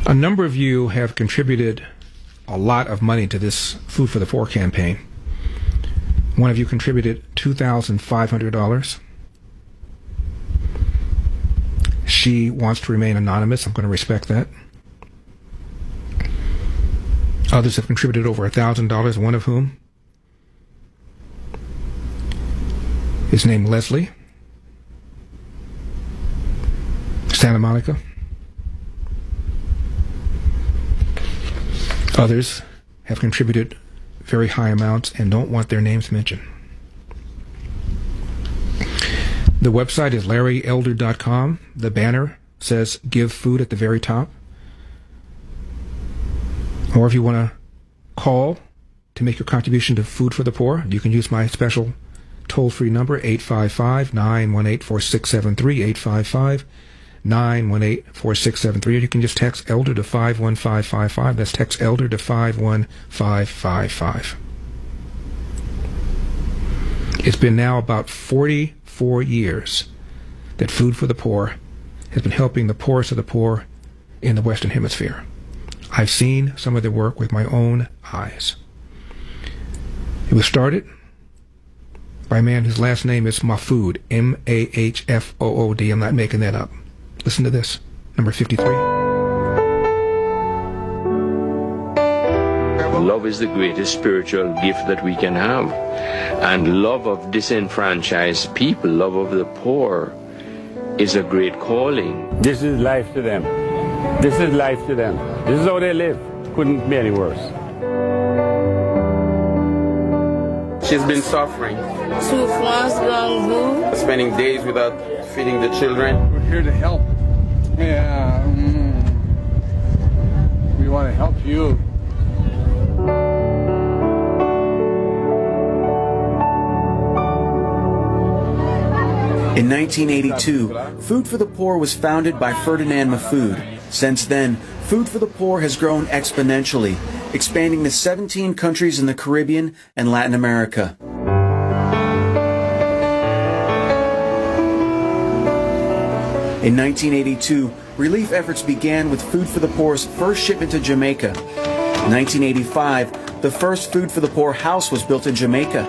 A number of you have contributed a lot of money to this Food for the Poor campaign. One of you contributed $2,500. She wants to remain anonymous. I'm going to respect that. Others have contributed over $1,000, one of whom is named Leslie, Santa Monica. Others have contributed very high amounts and don't want their names mentioned. The website is larryelder.com. The banner says Give Food at the very top. Or if you want to call to make your contribution to Food for the Poor, you can use my special toll-free number, 855-918-4673, 855-918-4673. Or you can just text ELDER to 51555. That's text ELDER to 51555. It's been now about 44 years that Food for the Poor has been helping the poorest of the poor in the Western Hemisphere. I've seen some of their work with my own eyes. It was started by a man whose last name is Mahfood, M-A-H-F-O-O-D. I'm not making that up. Listen to this, number 53. Love is the greatest spiritual gift that we can have. And love of disenfranchised people, love of the poor, is a great calling. This is life to them. This is life to them. This is how they live. Couldn't be any worse. She's been suffering. Spending days without feeding the children. We're here to help. Yeah. We want to help you. In 1982, Food for the Poor was founded by Ferdinand Mahfood. Since then, Food for the Poor has grown exponentially, expanding to 17 countries in the Caribbean and Latin America. In 1982, relief efforts began with Food for the Poor's first shipment to Jamaica. In 1985, the first Food for the Poor house was built in Jamaica.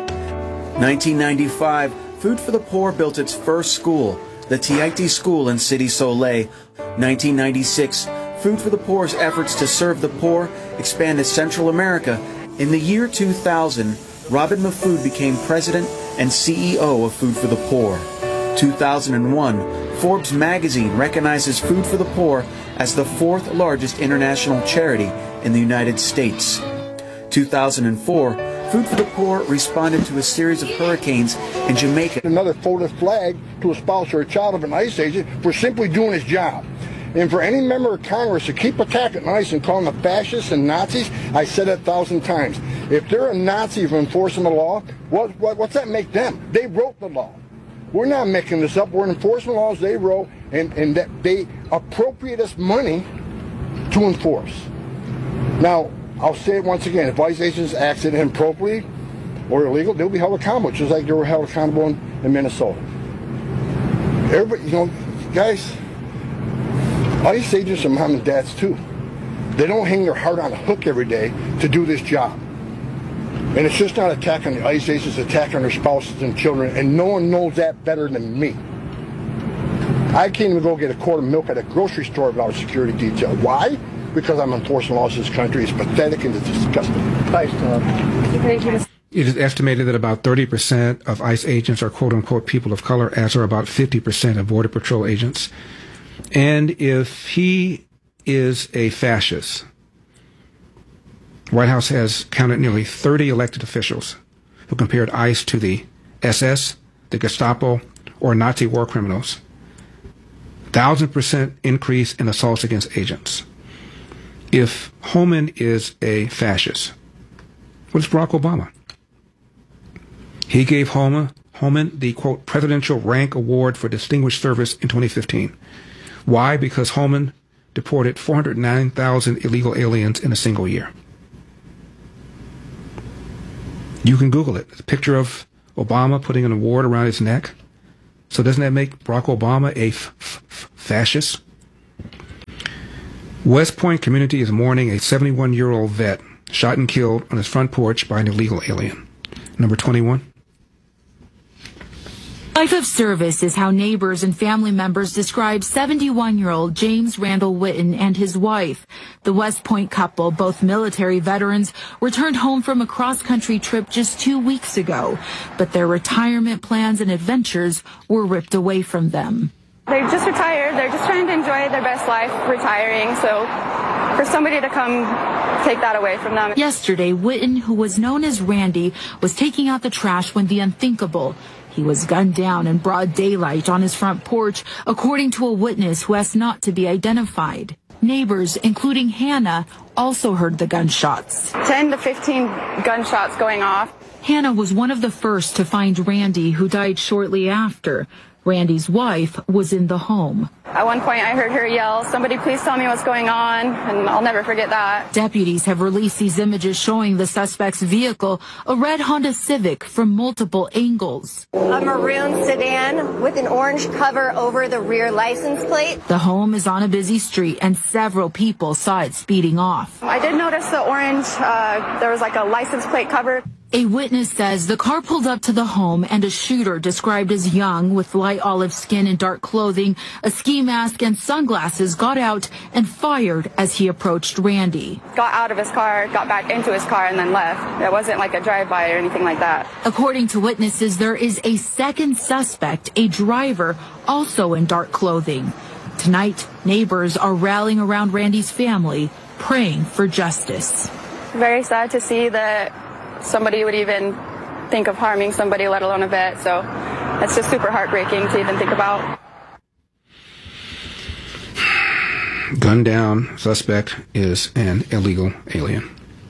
1995, Food for the Poor built its first school, the Tiaiti School in City Soleil. 1996, Food for the Poor's efforts to serve the poor expanded to Central America. In the year 2000, Robin Mahfood became president and CEO of Food for the Poor. 2001, Forbes magazine recognizes Food for the Poor as the fourth largest international charity in the United States. 2004, Food for the Poor responded to a series of hurricanes in Jamaica. Another folded flag to a spouse or a child of an ICE agent for simply doing his job. And for any member of Congress to keep attacking ICE and calling them fascists and Nazis, I said it 1,000 times. If they're a Nazi for enforcing the law, what's that make them? They wrote the law. We're not making this up. We're enforcing laws they wrote, and that they appropriate us money to enforce. Now, I'll say it once again, if ICE agents acted inappropriately or illegal, they'll be held accountable, just like they were held accountable in Minnesota. Everybody, guys, ICE agents are mom and dads too. They don't hang their heart on a hook every day to do this job. And it's just not attacking the ICE agents, it's attacking their spouses and children, and no one knows that better than me. I can't even go get a quart of milk at a grocery store without a security detail. Why? Because I'm enforcing laws in this country. It's pathetic and it's disgusting. Thanks, Tom. It is estimated that about 30% of ICE agents are quote-unquote people of color, as are about 50% of Border Patrol agents. And if he is a fascist, White House has counted nearly 30 elected officials who compared ICE to the SS, the Gestapo, or Nazi war criminals. 1,000% increase in assaults against agents. If Homan is a fascist, what is Barack Obama? He gave Homan the, quote, Presidential Rank Award for Distinguished Service in 2015. Why? Because Homan deported 409,000 illegal aliens in a single year. You can Google it. It's a picture of Obama putting an award around his neck. So doesn't that make Barack Obama a fascist? West Point community is mourning a 71-year-old vet shot and killed on his front porch by an illegal alien. Number 21. Life of service is how neighbors and family members describe 71-year-old James Randall Witten and his wife. The West Point couple, both military veterans, returned home from a cross-country trip just 2 weeks ago, but their retirement plans and adventures were ripped away from them. They're just retired. They're just trying to enjoy their best life retiring, so for somebody to come take that away from them. Yesterday, Witten, who was known as Randy, was taking out the trash when the unthinkable. He was gunned down in broad daylight on his front porch, according to a witness who asked not to be identified. Neighbors, including Hannah, also heard the gunshots. 10 to 15 gunshots going off. Hannah was one of the first to find Randy, who died shortly after. Randy's wife was in the home. At one point, I heard her yell, "Somebody please tell me what's going on," and I'll never forget that. Deputies have released these images showing the suspect's vehicle, a red Honda Civic, from multiple angles. A maroon sedan with an orange cover over the rear license plate. The home is on a busy street, and several people saw it speeding off. I did notice the orange, there was like a license plate cover. A witness says the car pulled up to the home and a shooter described as young with light olive skin and dark clothing, a ski mask and sunglasses got out and fired as he approached Randy. Got out of his car, got back into his car and then left. It wasn't like a drive-by or anything like that. According to witnesses, there is a second suspect, a driver, also in dark clothing. Tonight, neighbors are rallying around Randy's family, praying for justice. Very sad to see that somebody would even think of harming somebody, let alone a vet. So it's just super heartbreaking to even think about. Gunned down suspect is an illegal alien.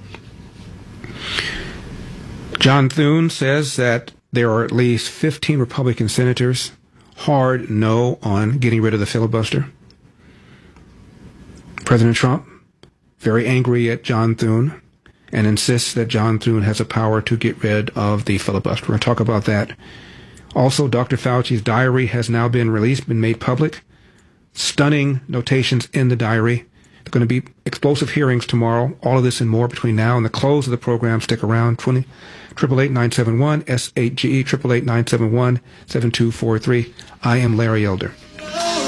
John Thune says that there are at least 15 Republican senators hard no on getting rid of the filibuster. President Trump, very angry at John Thune, and insists that John Thune has the power to get rid of the filibuster. We're going to talk about that. Also, Dr. Fauci's diary has now been released, been made public. Stunning notations in the diary. There are going to be explosive hearings tomorrow. All of this and more between now and the close of the program. Stick around. 888-971-SHGE, 888-971-7243. I am Larry Elder.